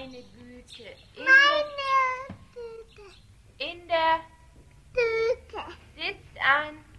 meine Güte. Meine Tüte. In der Tüte. sitzt an